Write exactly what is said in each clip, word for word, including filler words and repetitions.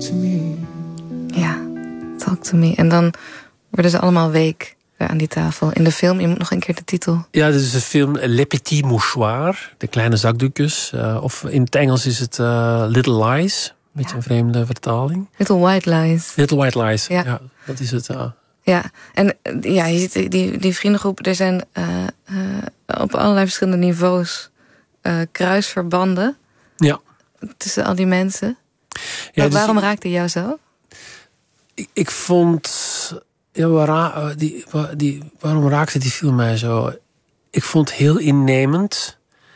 to me. Ja, talk to me. En dan worden ze allemaal week aan die tafel. In de film, je moet nog een keer de titel. Ja, dit is de film Les Petits Mouchoirs, de kleine zakdoekjes. Uh, of in het Engels is het uh, Little Lies. Een beetje ja. een vreemde vertaling. Little White Lies. Little White Lies, ja, ja dat is het. Uh. Ja, en ja, je ziet die, die vriendengroep, er zijn uh, uh, op allerlei verschillende niveaus uh, kruisverbanden. Ja. Tussen al die mensen. Ja, dus waarom ik, raakte jou zo? Ik, ik vond... Ja, waar, die, die, waarom raakte die film mij zo? Ik vond het heel innemend.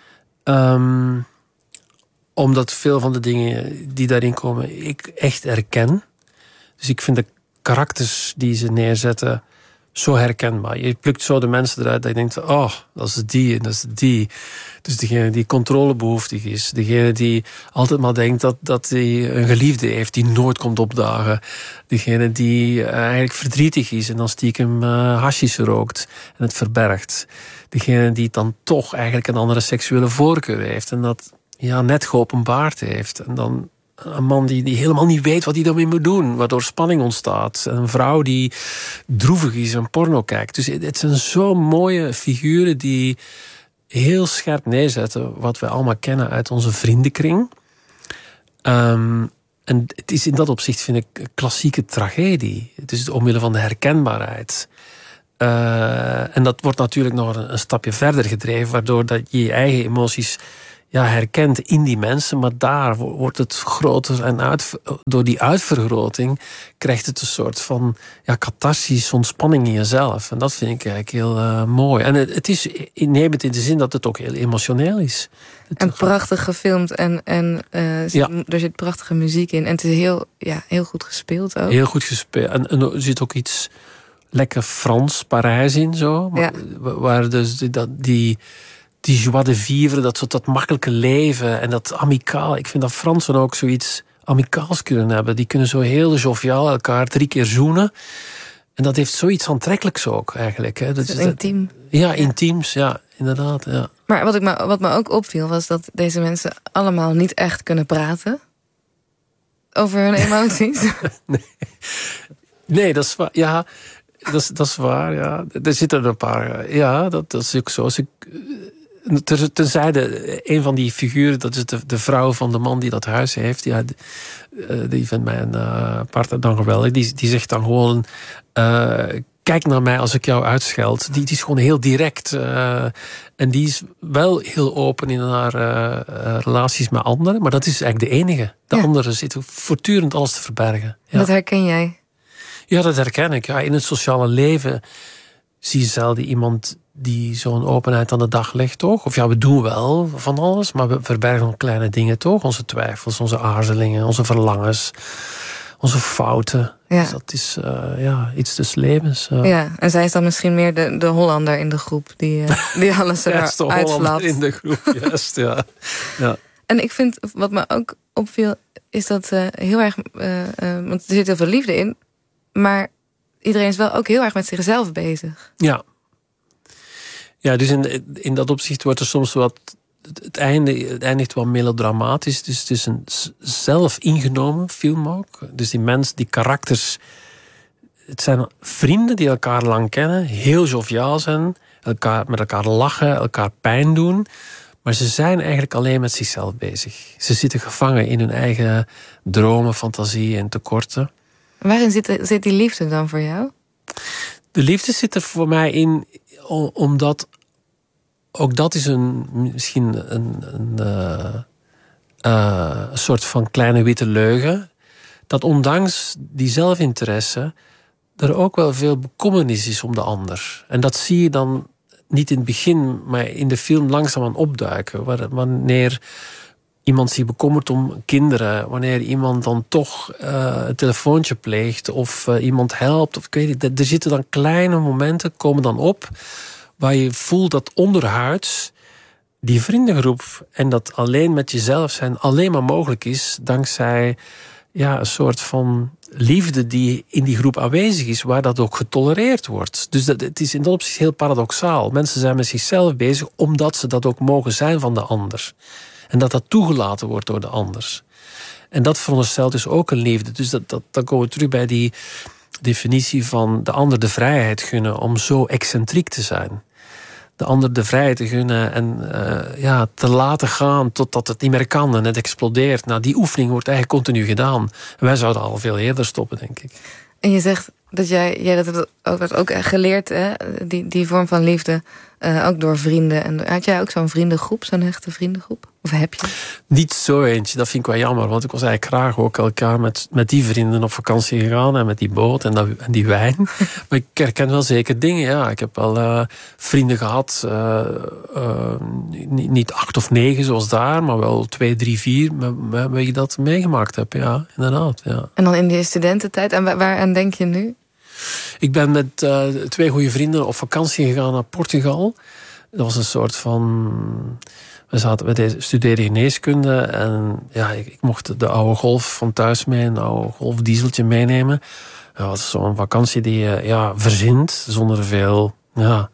Um, omdat veel van de dingen die daarin komen, ik echt herken. Dus ik vind de karakters die ze neerzetten zo herkenbaar. Je plukt zo de mensen eruit dat je denkt, oh, dat is die en dat is die. Dus degene die controlebehoeftig is. Degene die altijd maar denkt dat, dat hij een geliefde heeft die nooit komt opdagen. Degene die uh, eigenlijk verdrietig is en dan stiekem uh, hashish rookt en het verbergt. Degene die dan toch eigenlijk een andere seksuele voorkeur heeft en dat ja, net geopenbaard heeft. En dan een man die, die helemaal niet weet wat hij daarmee moet doen. Waardoor spanning ontstaat. Een vrouw die droevig is en porno kijkt. Dus het zijn zo mooie figuren die heel scherp neerzetten wat we allemaal kennen uit onze vriendenkring. Um, en het is in dat opzicht, vind ik, een klassieke tragedie. Het is omwille van de herkenbaarheid. Uh, en dat wordt natuurlijk nog een, een stapje verder gedreven, waardoor dat je je eigen emoties ja, herkent in die mensen, maar daar wordt het groter en uit, door die uitvergroting krijgt het een soort van ja, catharsis, ontspanning in jezelf. En dat vind ik eigenlijk heel uh, mooi. En het, het is innemend in de zin dat het ook heel emotioneel is. Het en prachtig gefilmd en, en uh, ja. er zit prachtige muziek in. En het is heel, ja, heel goed gespeeld ook. Heel goed gespeeld. En, en er zit ook iets lekker Frans, Parijs in, zo. Ja. Waar dus die, dat, die die joie de vivre, dat soort dat makkelijke leven en dat amicaal. Ik vind dat Fransen ook zoiets amicaals kunnen hebben. Die kunnen zo heel joviaal elkaar drie keer zoenen. En dat heeft zoiets aantrekkelijks ook eigenlijk. Hè. Dat is intiem. Ja, ja, intiems, ja, inderdaad. Ja. Maar wat, ik me, wat me ook opviel was dat deze mensen allemaal niet echt kunnen praten over hun emoties. nee. nee, dat is waar. Ja, dat is, dat is waar. Ja. Er zitten een paar. Ja, dat, dat is ook zo. Als ik, Tenzijde, een van die figuren, dat is de, de vrouw van de man die dat huis heeft. Ja, die, die vindt mijn uh, partner dan geweldig. Die, die zegt dan gewoon, uh, kijk naar mij als ik jou uitscheld. Die, die is gewoon heel direct. Uh, en die is wel heel open in haar uh, relaties met anderen. Maar dat is eigenlijk de enige. De ja. andere zit voortdurend alles te verbergen. Ja. Dat herken jij? Ja, dat herken ik. Ja, in het sociale leven zie je zelden iemand die zo'n openheid aan de dag legt, toch? Of ja, we doen wel van alles, maar we verbergen kleine dingen, toch? Onze twijfels, onze aarzelingen, onze verlangens, onze fouten. Ja. Dus dat is uh, ja, iets des levens. Uh. Ja, en zij is dan misschien meer de, de Hollander in de groep die, uh, die alles eruit ja, uitflapt. in de groep, juist, ja. ja. En ik vind, wat me ook opviel, is dat uh, heel erg, uh, uh, want er zit heel veel liefde in, maar iedereen is wel ook heel erg met zichzelf bezig. Ja. Ja, dus in, in dat opzicht wordt er soms wat. Het, einde, het eindigt wel melodramatisch. Dus het is een zelf ingenomen film ook. Dus die mensen, die karakters. Het zijn vrienden die elkaar lang kennen, heel joviaal zijn, elkaar, met elkaar lachen, elkaar pijn doen. Maar ze zijn eigenlijk alleen met zichzelf bezig. Ze zitten gevangen in hun eigen dromen, fantasie en tekorten. Waarin zit, zit die liefde dan voor jou? De liefde zit er voor mij in, omdat ook dat is een, misschien een, een, uh, uh, een soort van kleine witte leugen. Dat ondanks die zelfinteresse er ook wel veel bekommernis is om de ander. En dat zie je dan niet in het begin, maar in de film langzaamaan opduiken. Wanneer iemand zich bekommert om kinderen, wanneer iemand dan toch uh, een telefoontje pleegt of uh, iemand helpt, of ik weet niet, er zitten dan kleine momenten, komen dan op, waar je voelt dat onderhuids die vriendengroep en dat alleen met jezelf zijn alleen maar mogelijk is dankzij ja, een soort van liefde die in die groep aanwezig is, waar dat ook getolereerd wordt. Dus dat, het is in dat opzicht heel paradoxaal. Mensen zijn met zichzelf bezig omdat ze dat ook mogen zijn van de ander. En dat dat toegelaten wordt door de ander. En dat veronderstelt dus ook een liefde. Dus dat, dat, dan komen we terug bij die definitie van de ander de vrijheid gunnen om zo excentriek te zijn. De ander de vrijheid te gunnen en uh, ja, te laten gaan totdat het niet meer kan en het explodeert. Nou, die oefening wordt eigenlijk continu gedaan. En wij zouden al veel eerder stoppen, denk ik. En je zegt dat jij, jij dat hebt ook, dat ook geleerd, hè? Die, die vorm van liefde, uh, ook door vrienden. En had jij ook zo'n vriendengroep, zo'n hechte vriendengroep? Of heb je? Niet zo eentje, dat vind ik wel jammer. Want ik was eigenlijk graag ook elkaar met, met die vrienden op vakantie gegaan. En met die boot en, dat, en die wijn. Maar ik herken wel zeker dingen, ja. Ik heb wel uh, vrienden gehad. Uh, uh, niet, niet acht of negen zoals daar. Maar wel twee, drie, vier. Waar je dat meegemaakt hebt, ja. Inderdaad, ja. En dan in die studententijd. En waar, waaraan denk je nu? Ik ben met uh, twee goede vrienden op vakantie gegaan naar Portugal. Dat was een soort van... We zaten, we studeerden geneeskunde en ja, ik, ik mocht de oude Golf van thuis mee, een oude Golf dieseltje meenemen. Dat was zo'n vakantie die je ja, verzint zonder veel ja,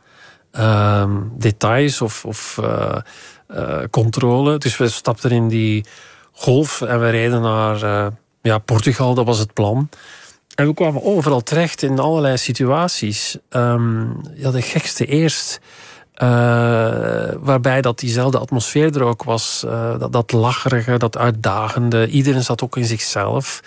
um, details of, of uh, uh, controle. Dus we stapten in die Golf en we reden naar uh, ja, Portugal, dat was het plan. En we kwamen overal terecht in allerlei situaties. Um, ja, de gekste eerst... Uh, waarbij dat diezelfde atmosfeer er ook was. Uh, dat, dat lacherige, dat uitdagende. Iedereen zat ook in zichzelf.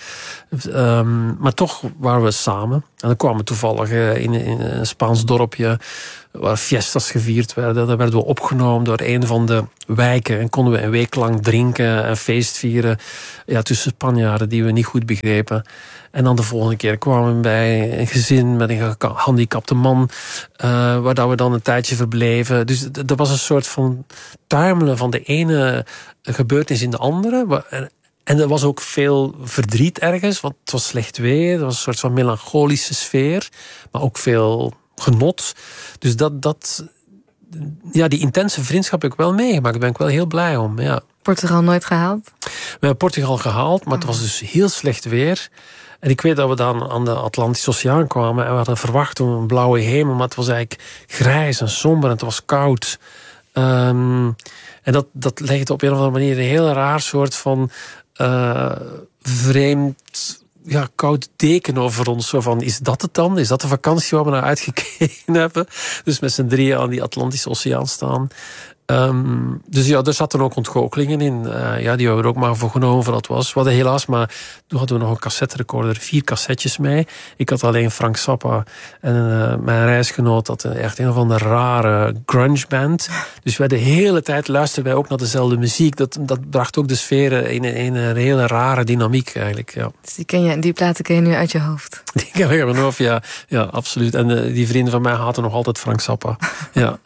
Um, maar toch waren we samen. En dan kwamen we toevallig uh, in, in een Spaans dorpje waar fiestas gevierd werden. Daar werden we opgenomen door een van de wijken. En konden we een week lang drinken en feestvieren. Ja, tussen Spanjaarden die we niet goed begrepen. En dan de volgende keer kwamen we bij een gezin met een gehandicapte man. Uh, waar dat we dan een tijdje verbleven. Dus er was een soort van tuimelen van de ene gebeurtenis in de andere. En er was ook veel verdriet ergens. Want het was slecht weer. Er was een soort van melancholische sfeer. Maar ook veel genot. Dus dat, dat, ja, die intense vriendschap heb ik wel meegemaakt. Daar ben ik wel heel blij om, ja. Portugal nooit gehaald? We hebben Portugal gehaald, maar het was dus heel slecht weer. En ik weet dat we dan aan de Atlantische Oceaan kwamen en we hadden verwacht om een blauwe hemel, maar het was eigenlijk grijs en somber en het was koud. Um, en dat, dat legde op een of andere manier een heel raar soort van uh, vreemd, ja, koud teken over ons. Zo van, is dat het dan? Is dat de vakantie waar we naar uitgekeken hebben? Dus met z'n drieën aan die Atlantische Oceaan staan. Um, dus ja, er zaten ook ontgoochelingen in. Uh, ja, die hebben we er ook maar voor genomen voor dat was. We hadden helaas maar, toen hadden we nog een cassetterecorder, vier cassettes mee. Ik had alleen Frank Zappa. En uh, mijn reisgenoot had echt een of andere rare grunge band. Dus wij de hele tijd luisterden wij ook naar dezelfde muziek. Dat, dat bracht ook de sfeer in, in een hele rare dynamiek eigenlijk. Ja. Dus die, ken je, die platen ken je nu uit je hoofd? Die ken ik uit mijn hoofd, ja, ja, absoluut. En uh, die vrienden van mij haten nog altijd Frank Zappa. Ja.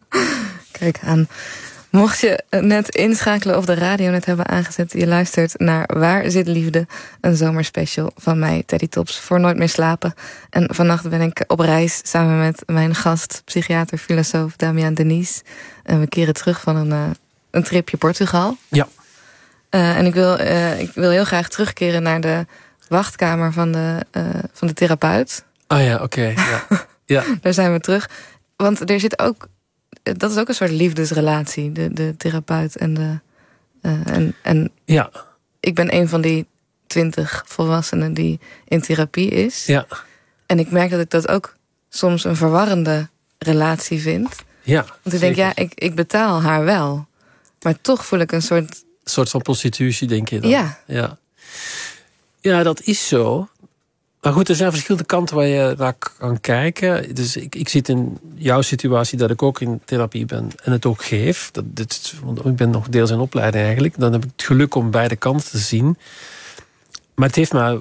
Kijk aan. Mocht je net inschakelen of de radio net hebben aangezet, je luistert naar Waar zit liefde? Een zomerspecial van mij, Teddy Tops, voor Nooit meer slapen. En vannacht ben ik op reis samen met mijn gast, psychiater, filosoof Damian Denies. En we keren terug van een, uh, een tripje Portugal. Ja. Uh, en ik wil, uh, ik wil heel graag terugkeren naar de wachtkamer van de, uh, van de therapeut. Ah ja, oké. Okay, ja. Ja. Daar zijn we terug. Want er zit ook... Dat is ook een soort liefdesrelatie, de, de therapeut en de... Uh, en, en ja. Ik ben een van die twintig volwassenen die in therapie is. Ja. En ik merk dat ik dat ook soms een verwarrende relatie vind. Ja, Want ik zeker. denk, ja, ik, ik betaal haar wel. Maar toch voel ik een soort... Een soort van prostitutie, denk je dan? Ja. Ja, ja, dat is zo. Maar goed, er zijn verschillende kanten waar je naar kan kijken. Dus ik, ik zit in jouw situatie dat ik ook in therapie ben en het ook geef. Dat, dit, want ik ben nog deels in opleiding eigenlijk. Dan heb ik het geluk om beide kanten te zien. Maar het heeft mij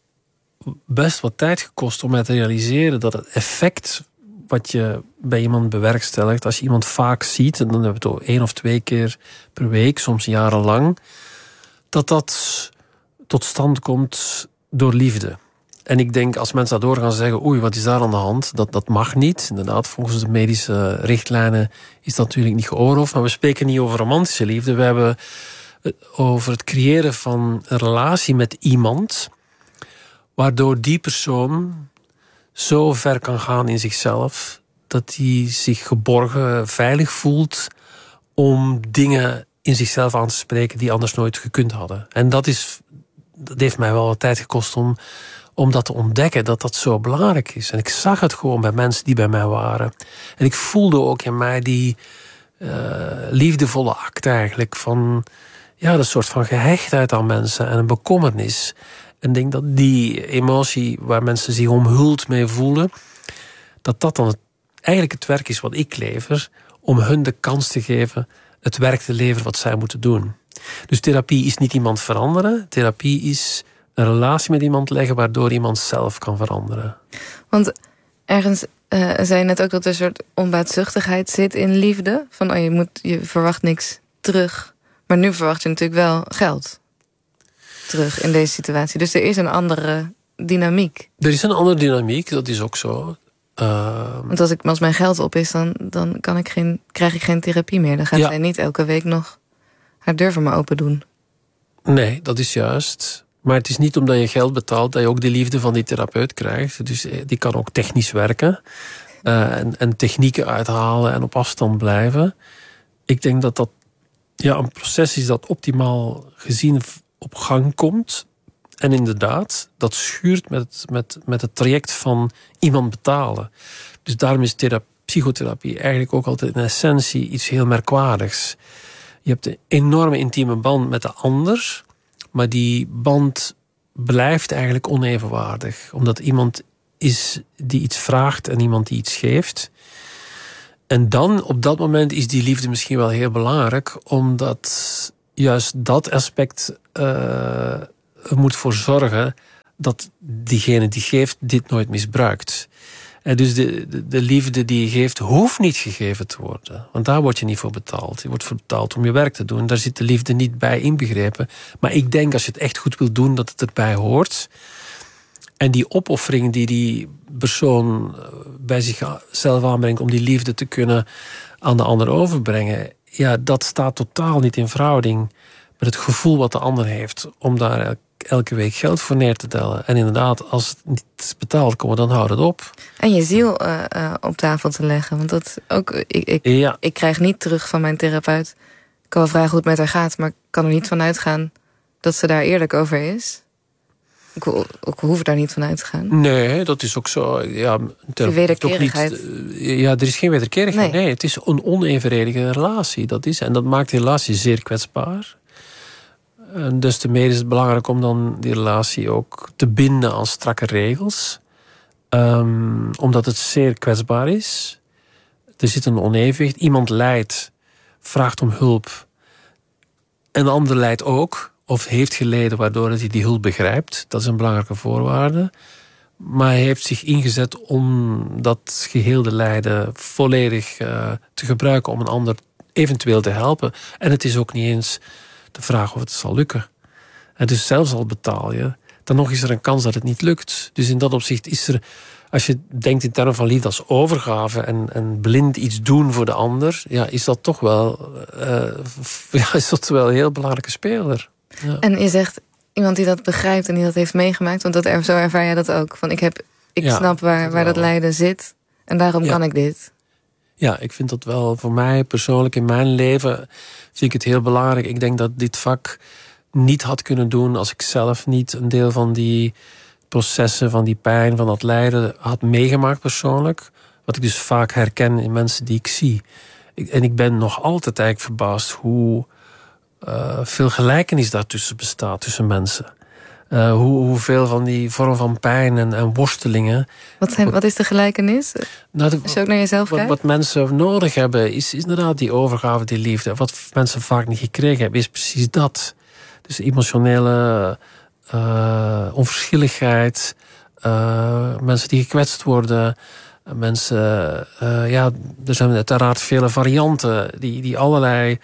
best wat tijd gekost om mij te realiseren dat het effect wat je bij iemand bewerkstelligt, als je iemand vaak ziet, en dan hebben we het één of twee keer per week, soms jarenlang, dat dat tot stand komt door liefde. En ik denk, als mensen daardoor gaan zeggen, oei, wat is daar aan de hand? Dat, dat mag niet. Inderdaad, volgens de medische richtlijnen is dat natuurlijk niet geoorloofd. Maar we spreken niet over romantische liefde. We hebben over het creëren van een relatie met iemand, waardoor die persoon zo ver kan gaan in zichzelf, dat hij zich geborgen, veilig voelt om dingen in zichzelf aan te spreken die anders nooit gekund hadden. En dat is dat heeft mij wel wat tijd gekost om, om dat te ontdekken, dat dat zo belangrijk is. En ik zag het gewoon bij mensen die bij mij waren. En ik voelde ook in mij die uh, liefdevolle act eigenlijk van, ja, dat soort van gehechtheid aan mensen en een bekommernis. En ik denk dat die emotie waar mensen zich omhuld mee voelen, dat dat dan het, eigenlijk het werk is wat ik lever, om hun de kans te geven het werk te leveren wat zij moeten doen. Dus therapie is niet iemand veranderen. Therapie is een relatie met iemand leggen waardoor iemand zelf kan veranderen. Want ergens uh, zei je net ook dat er een soort onbaatzuchtigheid zit in liefde. Van oh, je, moet, je verwacht niks terug. Maar nu verwacht je natuurlijk wel geld terug in deze situatie. Dus er is een andere dynamiek. Er is een andere dynamiek, dat is ook zo. Uh, Want als, ik, als mijn geld op is, dan, dan kan ik geen, krijg ik geen therapie meer. Dan gaat ja. zij niet elke week nog haar deur voor me open doen. Nee, dat is juist. Maar het is niet omdat je geld betaalt dat je ook de liefde van die therapeut krijgt. Dus die kan ook technisch werken. Uh, en, en technieken uithalen en op afstand blijven. Ik denk dat dat ja, een proces is dat optimaal gezien op gang komt. En inderdaad, dat schuurt met, met, met het traject van iemand betalen. Dus daarom is therapie, psychotherapie eigenlijk ook altijd in essentie iets heel merkwaardigs. Je hebt een enorme intieme band met de ander, maar die band blijft eigenlijk onevenwaardig. Omdat iemand is die iets vraagt en iemand die iets geeft. En dan, op dat moment, is die liefde misschien wel heel belangrijk, omdat juist dat aspect uh, er moet voor zorgen dat diegene die geeft dit nooit misbruikt. En dus de, de, de liefde die je geeft, hoeft niet gegeven te worden. Want daar word je niet voor betaald. Je wordt voor betaald om je werk te doen. Daar zit de liefde niet bij inbegrepen. Maar ik denk, als je het echt goed wil doen, dat het erbij hoort. En die opoffering die die persoon bij zichzelf aanbrengt om die liefde te kunnen aan de ander overbrengen, ja, dat staat totaal niet in verhouding met het gevoel wat de ander heeft om daar elke week geld voor neer te tellen. En inderdaad, als het niet betaald komt, dan houdt het op. En je ziel uh, uh, op tafel te leggen. Want dat ook, ik, ik, ja. ik krijg niet terug van mijn therapeut. Ik kan wel vragen hoe het met haar gaat, maar ik kan er niet van uitgaan dat ze daar eerlijk over is. Ik, ik hoef daar niet van uit te gaan. Nee, dat is ook zo. Ja, de wederkerigheid. Niet, ja, er is geen wederkerigheid. Nee. nee, het is een onevenredige relatie. Dat is, en dat maakt de relatie zeer kwetsbaar. En dus te meer is het belangrijk om dan die relatie ook te binden aan strakke regels. Um, omdat het zeer kwetsbaar is. Er zit een onevenwicht. Iemand lijdt, vraagt om hulp. En de ander lijdt ook. Of heeft geleden waardoor hij die hulp begrijpt. Dat is een belangrijke voorwaarde. Maar hij heeft zich ingezet om dat geheelde lijden volledig uh, te gebruiken om een ander eventueel te helpen. En het is ook niet eens de vraag of het zal lukken. En dus zelfs al betaal je, dan nog is er een kans dat het niet lukt. Dus in dat opzicht is er, als je denkt in termen van liefde als overgave en, en blind iets doen voor de ander, ja, is dat toch wel, uh, ja, is dat wel een heel belangrijke speler. Ja. En je zegt iemand die dat begrijpt en die dat heeft meegemaakt, want dat er, zo ervaar jij dat ook. Van ik heb, ik ja, snap waar, waar dat lijden zit en daarom ja. kan ik dit. Ja, ik vind dat wel voor mij persoonlijk in mijn leven vind ik het heel belangrijk. Ik denk dat dit vak niet had kunnen doen als ik zelf niet een deel van die processen, van die pijn, van dat lijden had meegemaakt persoonlijk. Wat ik dus vaak herken in mensen die ik zie. Ik, en ik ben nog altijd eigenlijk verbaasd hoe uh, veel gelijkenis daartussen bestaat tussen mensen. Uh, hoe, hoeveel van die vorm van pijn en, en worstelingen. Wat, zijn, wat is de gelijkenis? Nou, de, Als je ook naar jezelf wat, kijkt? Wat mensen nodig hebben, is, is inderdaad die overgave, die liefde. Wat mensen vaak niet gekregen hebben, is precies dat. Dus emotionele uh, onverschilligheid. Uh, mensen die gekwetst worden. Mensen, uh, ja, er zijn uiteraard vele varianten die, die allerlei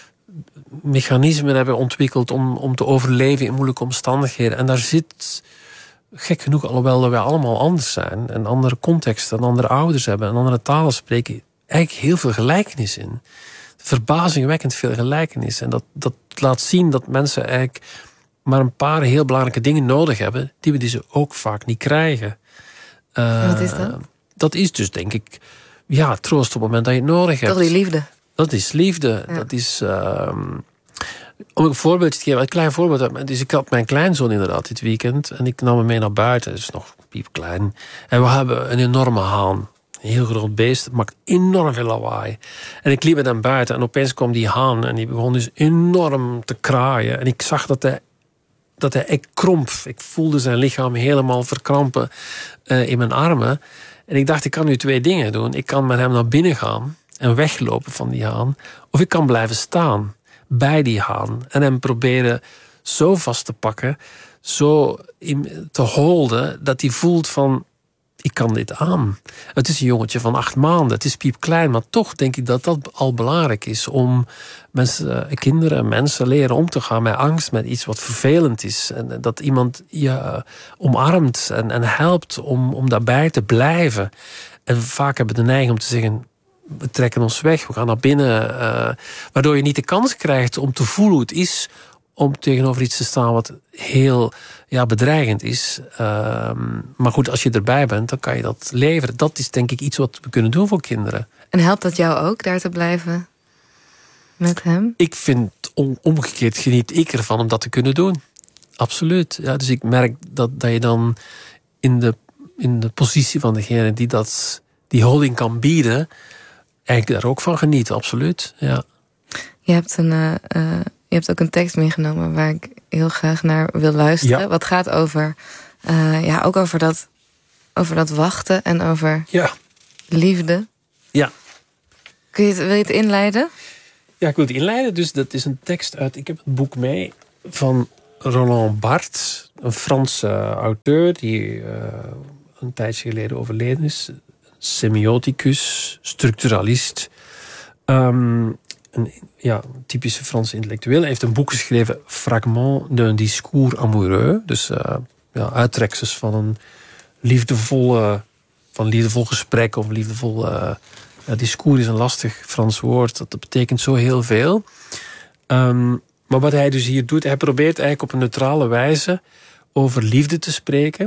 mechanismen hebben ontwikkeld om, om te overleven in moeilijke omstandigheden. En daar zit, gek genoeg, alhoewel dat wij allemaal anders zijn, een andere context, en andere ouders hebben, en andere talen spreken, eigenlijk heel veel gelijkenis in. Verbazingwekkend veel gelijkenis. En dat, dat laat zien dat mensen eigenlijk maar een paar heel belangrijke dingen nodig hebben, die we dus ook vaak niet krijgen. Uh, wat is dat? Dat is dus, denk ik, ja, troost op het moment dat je het nodig hebt. Toch die liefde. Dat is liefde. Ja. Dat is uh, Om een voorbeeldje te geven, een klein voorbeeld. Dus ik had mijn kleinzoon inderdaad dit weekend. En ik nam hem mee naar buiten. Het is nog piepklein. En we hebben een enorme haan. Een heel groot beest. Het maakt enorm veel lawaai. En ik liep met hem buiten. En opeens kwam die haan. En die begon dus enorm te kraaien. En ik zag dat hij, dat hij ik kromp. Ik voelde zijn lichaam helemaal verkrampen uh, in mijn armen. En ik dacht, ik kan nu twee dingen doen. Ik kan met hem naar binnen gaan. En weglopen van die haan. Of ik kan blijven staan bij die haan. En hem proberen zo vast te pakken. Zo te holden. Dat hij voelt van, ik kan dit aan. Het is een jongetje van acht maanden. Het is piepklein. Maar toch denk ik dat dat al belangrijk is. Om mensen, kinderen, mensen leren om te gaan met angst. Met iets wat vervelend is. En dat iemand je omarmt. En, en helpt om, om daarbij te blijven. En vaak hebben we de neiging om te zeggen, we trekken ons weg, we gaan naar binnen. Uh, waardoor je niet de kans krijgt om te voelen hoe het is om tegenover iets te staan wat heel ja, bedreigend is. Uh, maar goed, als je erbij bent, dan kan je dat leveren. Dat is denk ik iets wat we kunnen doen voor kinderen. En helpt dat jou ook, daar te blijven met hem? Ik vind, om, omgekeerd geniet ik ervan om dat te kunnen doen. Absoluut. Ja, dus ik merk dat, dat je dan in de, in de positie van degene die dat, die holding kan bieden, eigenlijk daar ook van genieten, absoluut. Ja. Je hebt, een, uh, uh, je hebt ook een tekst meegenomen waar ik heel graag naar wil luisteren. Ja. Wat gaat over, uh, ja, ook over dat, over dat wachten en over ja. liefde. Ja. Kun je het, wil je het inleiden? Ja, ik wil het inleiden. Dus dat is een tekst uit, ik heb het boek mee, van Roland Barthes, een Franse auteur die uh, een tijdje geleden overleden is. Semioticus, structuralist. Um, een ja, typische Franse intellectueel. Hij heeft een boek geschreven, Fragment d'un discours amoureux. Dus uh, ja, uittreksels van een liefdevolle, van een liefdevol gesprek of een liefdevol uh, uh, discours is een lastig Frans woord. Dat betekent zo heel veel. Um, maar wat hij dus hier doet, hij probeert eigenlijk op een neutrale wijze over liefde te spreken,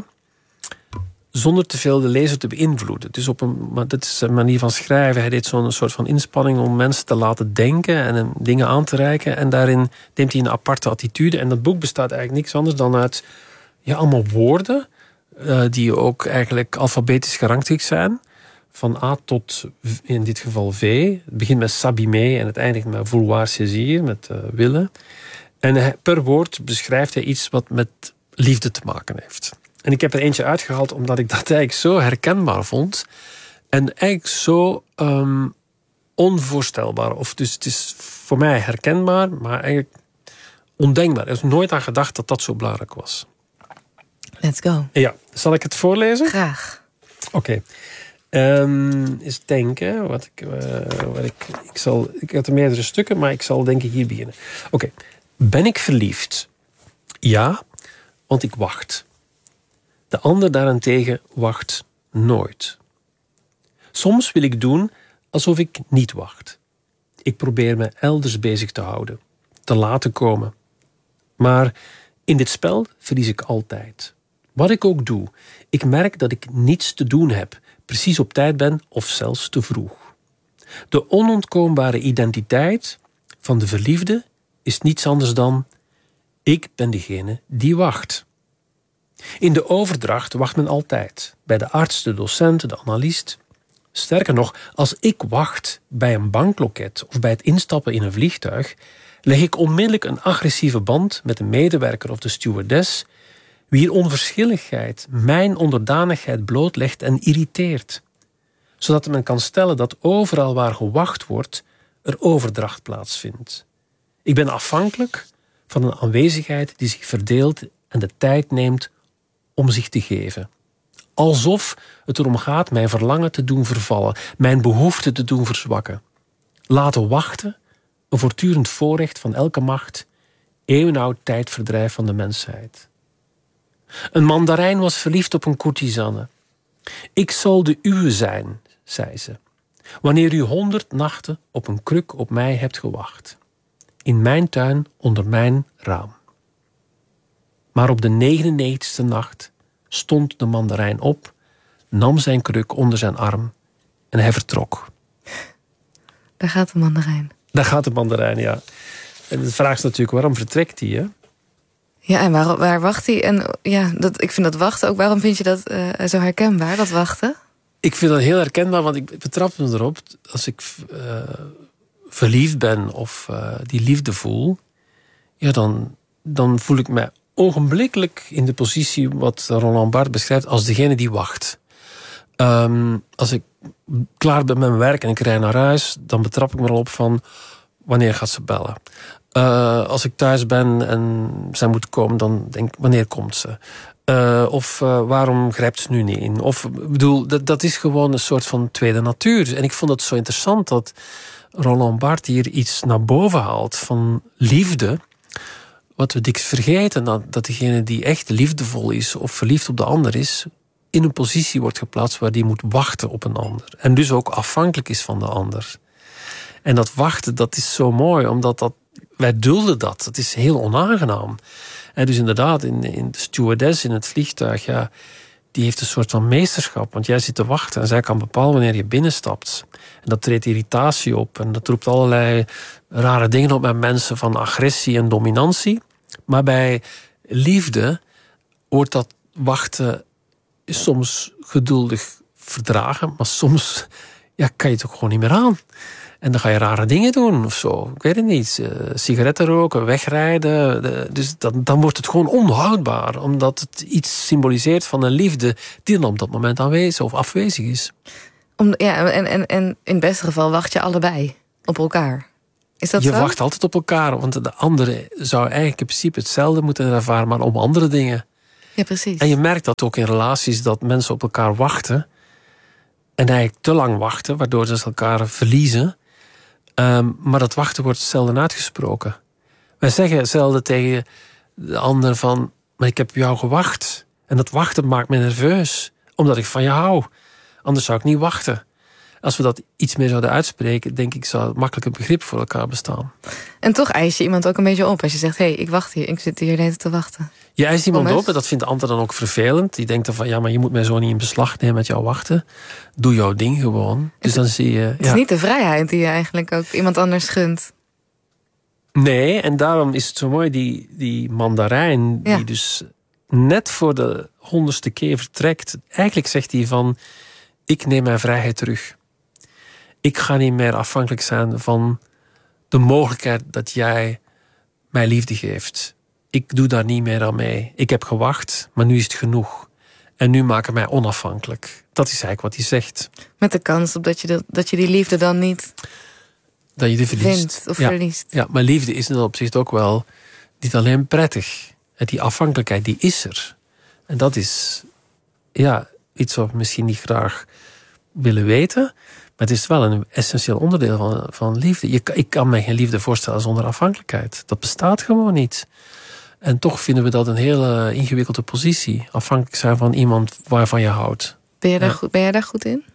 zonder te veel de lezer te beïnvloeden. Dus op een, maar dat is een manier van schrijven. Hij deed zo'n soort van inspanning om mensen te laten denken en hem dingen aan te reiken. En daarin neemt hij een aparte attitude. En dat boek bestaat eigenlijk niks anders dan uit ja, allemaal woorden, uh, die ook eigenlijk alfabetisch gerangschikt zijn. Van A tot, in dit geval V. Het begint met s'abîmer en het eindigt met vouloir saisir, met uh, willen. En hij, per woord beschrijft hij iets wat met liefde te maken heeft. En ik heb er eentje uitgehaald omdat ik dat eigenlijk zo herkenbaar vond. En eigenlijk zo um, onvoorstelbaar. Of dus het is voor mij herkenbaar, maar eigenlijk ondenkbaar. Ik heb er nooit aan gedacht dat dat zo belangrijk was. Let's go. Ja, zal ik het voorlezen? Graag. Oké. Okay. Um, eens denken. Wat ik, uh, wat ik, ik, zal, ik had er meerdere stukken, maar ik zal denk ik hier beginnen. Oké. Okay. Ben ik verliefd? Ja, want ik wacht. De ander daarentegen wacht nooit. Soms wil ik doen alsof ik niet wacht. Ik probeer me elders bezig te houden, te laten komen. Maar in dit spel verlies ik altijd. Wat ik ook doe, ik merk dat ik niets te doen heb, precies op tijd ben of zelfs te vroeg. De onontkoombare identiteit van de verliefde is niets anders dan: ik ben degene die wacht. In de overdracht wacht men altijd. Bij de arts, de docent, de analist. Sterker nog, als ik wacht bij een bankloket of bij het instappen in een vliegtuig, leg ik onmiddellijk een agressieve band met de medewerker of de stewardess, wier onverschilligheid mijn onderdanigheid blootlegt en irriteert. Zodat men kan stellen dat overal waar gewacht wordt, er overdracht plaatsvindt. Ik ben afhankelijk van een aanwezigheid die zich verdeelt en de tijd neemt om zich te geven. Alsof het erom gaat mijn verlangen te doen vervallen, mijn behoefte te doen verzwakken. Laten wachten, een voortdurend voorrecht van elke macht, eeuwenoud tijdverdrijf van de mensheid. Een mandarijn was verliefd op een courtisane. Ik zal de uwe zijn, zei ze, wanneer u honderd nachten op een kruk op mij hebt gewacht. In mijn tuin onder mijn raam. Maar op de negenennegentigste nacht stond de mandarijn op, nam zijn kruk onder zijn arm en hij vertrok. Daar gaat de mandarijn. Daar gaat de mandarijn, ja. En de vraag is natuurlijk, waarom vertrekt hij, hè? Ja, en waar, waar wacht hij? En ja, dat, ik vind dat wachten ook. Waarom vind je dat uh, zo herkenbaar, dat wachten? Ik vind dat heel herkenbaar, want ik betrap me erop. Als ik uh, verliefd ben of uh, die liefde voel... ja, dan, dan voel ik mij ogenblikkelijk in de positie... wat Roland Barthes beschrijft als degene die wacht. Um, als ik klaar ben met mijn werk en ik rijd naar huis... dan betrap ik me erop van... wanneer gaat ze bellen? Uh, als ik thuis ben en zij moet komen, dan denk ik, wanneer komt ze? Uh, of uh, waarom grijpt ze nu niet in? Of, ik bedoel, dat, dat is gewoon een soort van tweede natuur. En ik vond het zo interessant dat Roland Barthes hier iets naar boven haalt van liefde. Wat we dikwijls vergeten, dat, dat degene die echt liefdevol is of verliefd op de ander is, in een positie wordt geplaatst waar die moet wachten op een ander. En dus ook afhankelijk is van de ander. En dat wachten, dat is zo mooi, omdat dat, wij dulden dat. Dat is heel onaangenaam. En dus inderdaad, in, in de stewardess in het vliegtuig, ja, die heeft een soort van meesterschap. Want jij zit te wachten en zij kan bepalen wanneer je binnenstapt. En dat treedt irritatie op. En dat roept allerlei rare dingen op bij mensen van agressie en dominantie. Maar bij liefde wordt dat wachten soms geduldig verdragen. Maar soms ja, kan je het ook gewoon niet meer aan. En dan ga je rare dingen doen of zo. Ik weet het niet. Uh, sigaretten roken, wegrijden. De, dus dan, dan wordt het gewoon onhoudbaar. Omdat het iets symboliseert van een liefde die dan op dat moment aanwezig of afwezig is. Om, ja, en, en, en in het beste geval wacht je allebei op elkaar. Is dat je zo? wacht altijd op elkaar. Want de andere zou eigenlijk in principe hetzelfde moeten ervaren, maar om andere dingen. Ja, precies. En je merkt dat ook in relaties, dat mensen op elkaar wachten. En eigenlijk te lang wachten, waardoor ze elkaar verliezen. Um, maar dat wachten wordt zelden uitgesproken. Wij zeggen zelden tegen de ander van, maar ik heb op jou gewacht. En dat wachten maakt me nerveus. Omdat ik van je hou. Anders zou ik niet wachten. Als we dat iets meer zouden uitspreken, denk ik, zou het makkelijker begrip voor elkaar bestaan. En toch eis je iemand ook een beetje op. Als je zegt, hé, hey, ik wacht hier, ik zit hier de hele tijd te wachten. Je eist iemand op en dat vindt de ander dan ook vervelend. Die denkt dan van, ja, maar je moet mij zo niet in beslag nemen met jou wachten. Doe jouw ding gewoon. Dus dan zie je... Het is niet de vrijheid die je eigenlijk ook iemand anders gunt. Nee, en daarom is het zo mooi, die, die mandarijn, ja. die dus net voor de honderdste keer vertrekt. Eigenlijk zegt hij van, ik neem mijn vrijheid terug. Ik ga niet meer afhankelijk zijn van de mogelijkheid dat jij mij liefde geeft. Ik doe daar niet meer aan mee. Ik heb gewacht, maar nu is het genoeg. En nu maak ik mij onafhankelijk. Dat is eigenlijk wat hij zegt. Met de kans op dat je, de, dat je die liefde dan niet dat je die verliest. vindt of ja. verliest. Ja, maar liefde is in dat opzicht ook wel niet alleen prettig. Die afhankelijkheid, die is er. En dat is ja, iets wat we misschien niet graag willen weten. Maar het is wel een essentieel onderdeel van, van liefde. Je, ik kan me geen liefde voorstellen zonder afhankelijkheid. Dat bestaat gewoon niet. En toch vinden we dat een hele ingewikkelde positie. Afhankelijk zijn van iemand waarvan je houdt. Ben jij daar, ja. goed, ben jij daar goed in?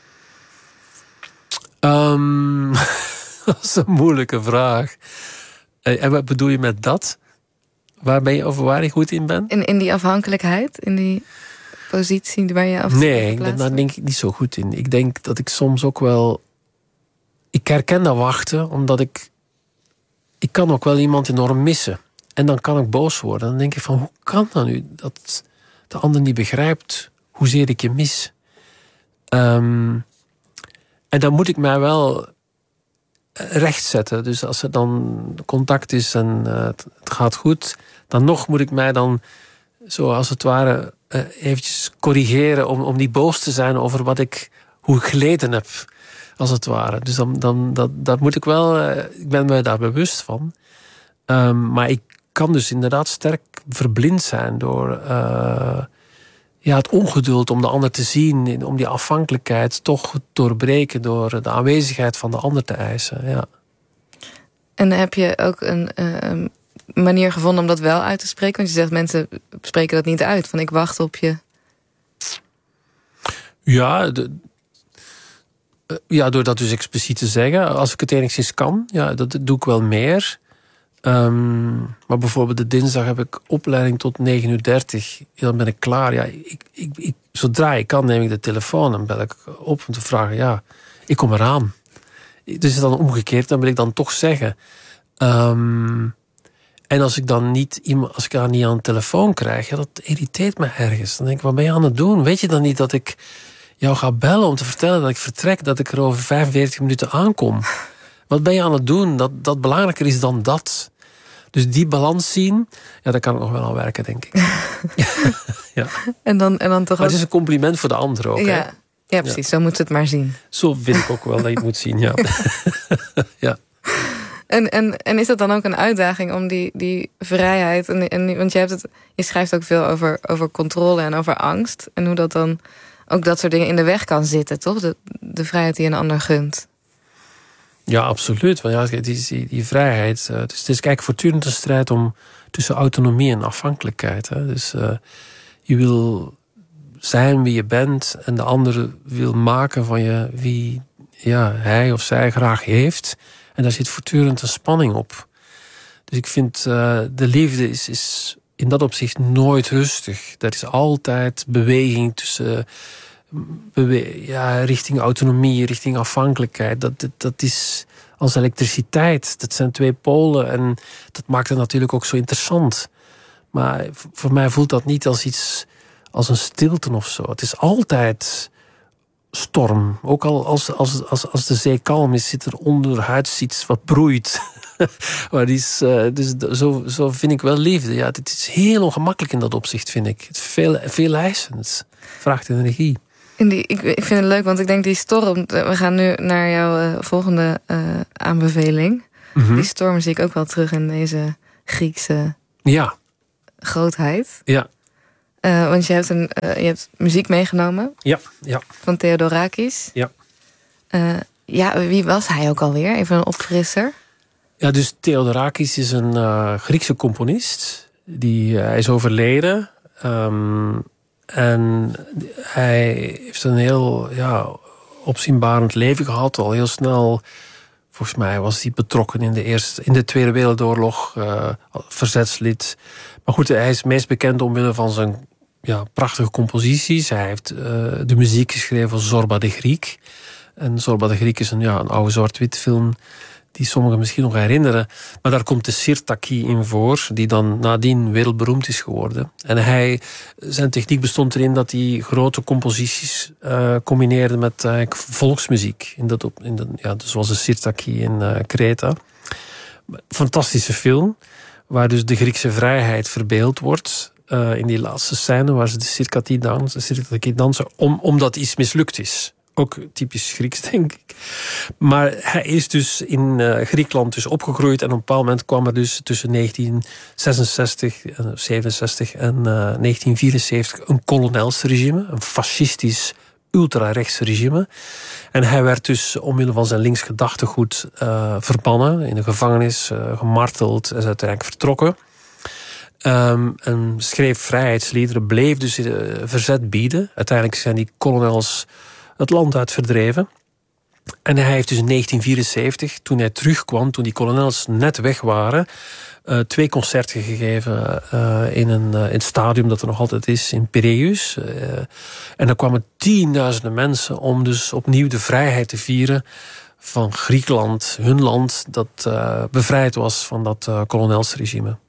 Um, dat is een moeilijke vraag. En wat bedoel je met dat? Waar ben je over waar ik goed in ben? In, in die afhankelijkheid? In die positie waar je af Nee, daar, daar denk ik niet zo goed in. Ik denk dat ik soms ook wel... Ik herken dat wachten, omdat ik... Ik kan ook wel iemand enorm missen. En dan kan ik boos worden. Dan denk ik van, hoe kan dat nu? Dat de ander niet begrijpt hoezeer ik je mis. Um, en dan moet ik mij wel rechtzetten. Dus als er dan contact is en uh, het, het gaat goed... dan nog moet ik mij dan, zo als het ware... Uh, eventjes corrigeren om, om niet boos te zijn over wat ik, hoe ik geleden heb, als het ware. Dus dan, dan, dat, dat moet ik wel, uh, ik ben me daar bewust van. Um, maar ik kan dus inderdaad sterk verblind zijn door uh, ja, het ongeduld om de ander te zien, om die afhankelijkheid toch te doorbreken door de aanwezigheid van de ander te eisen. Ja. En heb je ook een... Uh, manier gevonden om dat wel uit te spreken? Want je zegt, mensen spreken dat niet uit. Van ik wacht op je. Ja, de, ja, door dat dus expliciet te zeggen. Als ik het enigszins kan, ja, dat doe ik wel meer. Um, maar bijvoorbeeld de dinsdag heb ik opleiding tot negen uur dertig. Dan ben ik klaar. Ja, ik, ik, ik, zodra ik kan, neem ik de telefoon en bel ik op om te vragen. Ja, ik kom eraan. Dus dan omgekeerd, dan wil ik dan toch zeggen... Um, en als ik dan niet iemand, als ik haar niet aan de telefoon krijg, ja, dat irriteert me ergens. Dan denk ik, wat ben je aan het doen? Weet je dan niet dat ik jou ga bellen om te vertellen dat ik vertrek, dat ik er over vijfenveertig minuten aankom? Wat ben je aan het doen? Dat, dat belangrijker is dan dat. Dus die balans zien, ja, daar kan ik nog wel aan werken, denk ik. Ja. En dan, en dan toch maar ook... het is een compliment voor de ander ook. Ja, hè? ja precies. Ja. Zo moet je het maar zien. Zo vind ik ook wel dat je het moet zien, ja. Ja. En, en, en is dat dan ook een uitdaging om die, die vrijheid... En, en, want je, hebt het, je schrijft ook veel over, over controle en over angst. En hoe dat dan ook dat soort dingen in de weg kan zitten, toch? De, de vrijheid die een ander gunt. Ja, absoluut. Want ja, die, die, die vrijheid... Uh, het, is, het is kijk voortdurend een strijd om tussen autonomie en afhankelijkheid. Hè. Dus uh, je wil zijn wie je bent en de ander wil maken van je wie ja, hij of zij graag heeft. En daar zit voortdurend een spanning op. Dus ik vind uh, de liefde is, is in dat opzicht nooit rustig. Er is altijd beweging tussen... Bewe- ja, richting autonomie, richting afhankelijkheid. Dat, dat, dat is als elektriciteit. Dat zijn twee polen en dat maakt het natuurlijk ook zo interessant. Maar voor mij voelt dat niet als iets, als een stilte of zo. Het is altijd storm. Ook al als, als, als, als de zee kalm is, zit er onderhuids iets wat broeit. Maar die is, uh, dus zo, zo vind ik wel liefde. Ja, het is heel ongemakkelijk in dat opzicht, vind ik. Het is veel, veel eisend. Het vraagt energie. In die, ik, ik vind het leuk, want ik denk die storm... We gaan nu naar jouw uh, volgende uh, aanbeveling. Mm-hmm. Die storm zie ik ook wel terug in deze Griekse ja. grootheid. Ja. Uh, want je hebt, een, uh, je hebt muziek meegenomen. Ja, ja. Van Theodorakis. Ja. Uh, ja, wie was hij ook alweer? Even een opfrisser. Ja, dus Theodorakis is een uh, Griekse componist. Die, uh, hij is overleden. Um, en hij heeft een heel ja, opzienbarend leven gehad. Al heel snel, volgens mij was hij betrokken in de, eerste, in de Tweede Wereldoorlog. Uh, verzetslid. Maar goed, hij is meest bekend omwille van zijn ja, prachtige composities. Hij heeft uh, de muziek geschreven van Zorba de Griek. En Zorba de Griek is een, ja, een oude zwart-wit film die sommigen misschien nog herinneren. Maar daar komt de Sirtaki in voor, die dan nadien wereldberoemd is geworden. En hij, zijn techniek bestond erin dat hij grote composities uh, combineerde met uh, volksmuziek. In dat op, in dat, ja, zoals de Sirtaki in uh, Kreta. Fantastische film, waar dus de Griekse vrijheid verbeeld wordt. Uh, in die laatste scène waar ze de Sirtaki dansen, de Sirtaki dansen om, omdat iets mislukt is. Ook typisch Grieks, denk ik. Maar hij is dus in uh, Griekenland dus opgegroeid. En op een bepaald moment kwam er dus tussen negentien zesenzestig, zevenenzestig en uh, negentien vierenzeventig een kolonelsregime. Een fascistisch, ultra-rechts regime. En hij werd dus omwille van zijn links gedachtegoed uh, verbannen. In de gevangenis, uh, gemarteld en is uiteindelijk vertrokken. Um, en schreef vrijheidsliederen, bleef dus uh, verzet bieden. Uiteindelijk zijn die kolonels het land uit verdreven. En hij heeft dus in negentien vierenzeventig, toen hij terugkwam, toen die kolonels net weg waren, uh, twee concerten gegeven uh, in, een, uh, in het stadium dat er nog altijd is, in Piraeus. Uh, en er kwamen tienduizenden mensen om dus opnieuw de vrijheid te vieren van Griekenland, hun land, dat uh, bevrijd was van dat uh, kolonelsregime.